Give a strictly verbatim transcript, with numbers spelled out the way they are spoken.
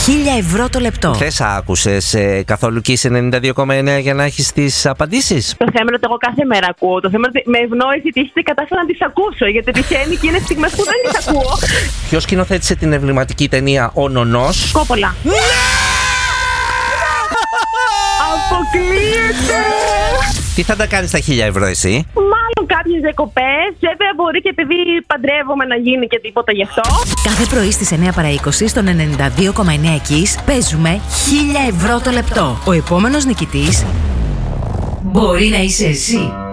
χίλια ευρώ το λεπτό. Χθες άκουσες ε, καθόλου Kiss ενενήντα δύο κόμμα εννέα για να έχεις τις απαντήσεις? Το θέμα είναι ότι εγώ κάθε μέρα ακούω. Το θέμα είναι ότι με ευνόησε η τύχη και κατάφερα να τις ακούσω. Γιατί τυχαίνει και είναι στιγμές που δεν τις ακούω. Ποιος σκηνοθέτησε την εμβληματική ταινία Ο Νονός? Κόπολα. Ναι! Αποκλείεται! Τι θα τα κάνεις τα χίλια ευρώ εσύ? Μάλλον κάποιες διακοπές. Βέβαια μπορεί και επειδή παντρεύομαι να γίνει και τίποτα γι' αυτό. Κάθε πρωί στις εννέα παρά είκοσι στον ενενήντα δύο κόμμα εννέα Kiss παίζουμε χίλια ευρώ το λεπτό. Ο επόμενος νικητής μπορεί να είσαι εσύ.